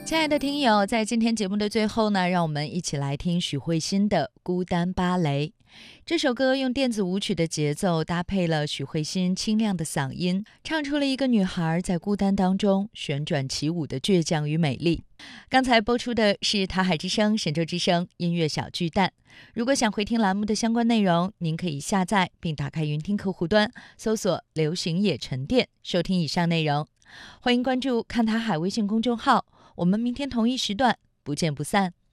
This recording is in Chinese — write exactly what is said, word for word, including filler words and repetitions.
亲爱的听友，在今天节目的最后呢，让我们一起来听许慧欣的《孤单芭蕾》。这首歌用电子舞曲的节奏搭配了许慧欣清亮的嗓音，唱出了一个女孩在孤单当中旋转起舞的倔强与美丽。刚才播出的是塔海之声、神州之声音乐小巨蛋。如果想回听栏目的相关内容，您可以下载并打开云听客户端，搜索流行野沉淀，收听以上内容。欢迎关注看塔海微信公众号，我们明天同一时段不见不散。